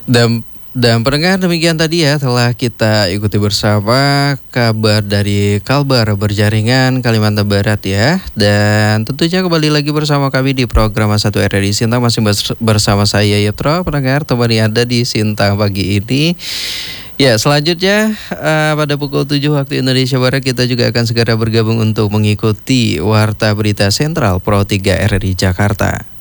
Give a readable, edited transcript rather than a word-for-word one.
Dan pendengar, demikian tadi ya telah kita ikuti bersama kabar dari Kalbar Berjaringan Kalimantan Barat ya. Dan tentunya kembali lagi bersama kami di program Satu RRI Sintang, masih bersama saya Yetro, pendengar temani Anda di Sintang pagi ini. Ya, selanjutnya pada pukul 7 waktu Indonesia Barat kita juga akan segera bergabung untuk mengikuti Warta Berita Sentral Pro 3 RRI Jakarta.